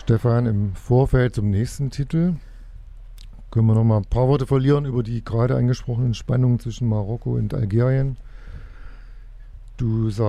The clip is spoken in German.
Stefan, im Vorfeld zum nächsten Titel können wir noch mal ein paar Worte verlieren über die gerade angesprochenen Spannungen zwischen Marokko und Algerien. Du